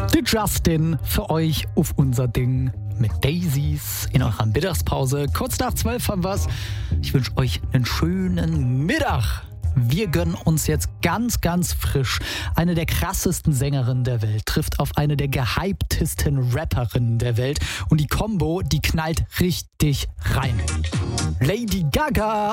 The Justin für euch auf unser Ding mit Daisies in eurer Mittagspause. Kurz nach 12 haben wir's. Ich wünsche euch einen schönen Mittag. Wir gönnen uns jetzt ganz, ganz frisch. Eine der krassesten Sängerinnen der Welt trifft auf eine der gehyptesten Rapperinnen der Welt. Und die Kombo, die knallt richtig rein. Lady Gaga